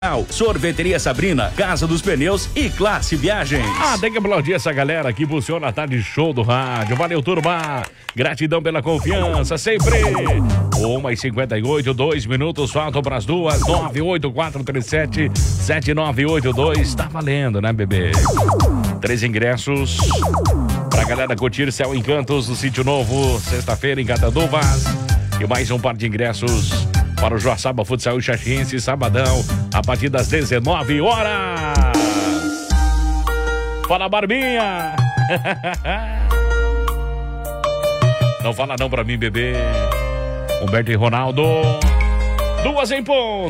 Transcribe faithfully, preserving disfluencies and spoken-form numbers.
Sorveteria Sabrina, Casa dos Pneus e Classe Viagens. Ah, tem que aplaudir essa galera que funciona a tarde show do rádio. Valeu, turma. Gratidão pela confiança, sempre. uma e cinquenta e oito, dois minutos, faltam para as duas. nove oito quatro três sete, sete nove oito dois. Tá valendo, né, bebê? Três ingressos pra galera curtir Céu Encantos do Sítio Novo, sexta-feira em Catanduvas. E mais um par de ingressos para o Joaçaba Futsal e Xaxiense, sabadão, a partir das dezenove horas. Fala, Barbinha! Não fala não pra mim, bebê. Humberto e Ronaldo. Duas em ponto.